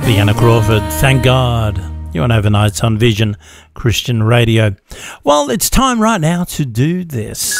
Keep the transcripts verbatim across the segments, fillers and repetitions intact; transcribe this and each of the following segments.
Leanna Crawford, thank God. You're on Overnights on Vision Christian Radio. Well, it's time right now to do this.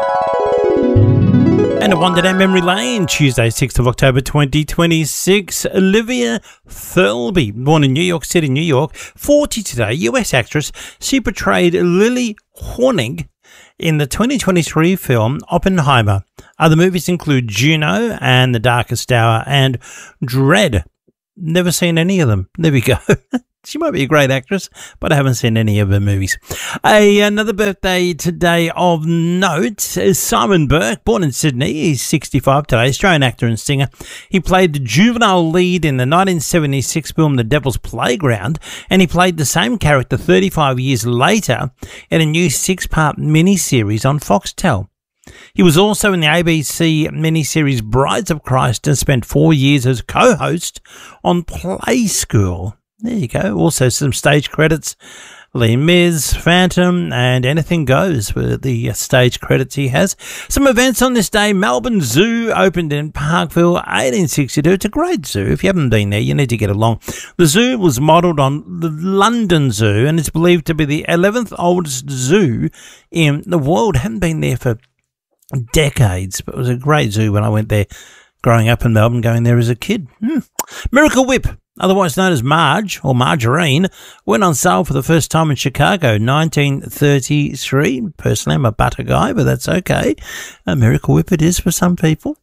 And at Wonder Day Memory Lane, Tuesday, sixth of October twenty twenty-six, Olivia Thirlby, born in New York City, New York, forty today, U S actress. She portrayed Lily Hornig in the twenty twenty-three film Oppenheimer. Other movies include Juno and The Darkest Hour and Dread. Never seen any of them. There we go. She might be a great actress, but I haven't seen any of her movies. A, another birthday today of note is Simon Burke, born in Sydney. He's sixty-five today, Australian actor and singer. He played the juvenile lead in the nineteen seventy-six film The Devil's Playground, and he played the same character thirty-five years later in a new six-part miniseries on Foxtel. He was also in the A B C miniseries Brides of Christ and spent four years as co-host on Play School. There you go. Also some stage credits. Les Mis, Phantom, and Anything Goes were the stage credits he has. Some events on this day. Melbourne Zoo opened in Parkville, eighteen sixty-two. It's a great zoo. If you haven't been there, you need to get along. The zoo was modelled on the London Zoo, and it's believed to be the eleventh oldest zoo in the world. Haven't been there for decades, but it was a great zoo when I went there growing up in Melbourne, going there as a kid. Hmm. Miracle Whip, otherwise known as Marge or Margarine, went on sale for the first time in Chicago, nineteen thirty-three. Personally, I'm a butter guy, but that's okay. A Miracle Whip it is for some people.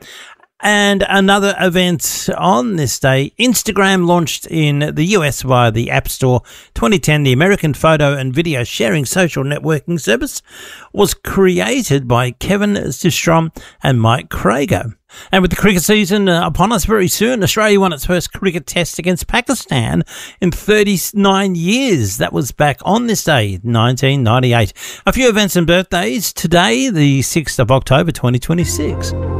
And another event on this day, Instagram launched in the U S via the App Store. twenty ten, the American photo and video sharing social networking service was created by Kevin Systrom and Mike Krager. And with the cricket season uh, upon us very soon, Australia won its first cricket test against Pakistan in thirty-nine years. That was back on this day, nineteen ninety-eight. A few events and birthdays today, the sixth of October twenty twenty-six.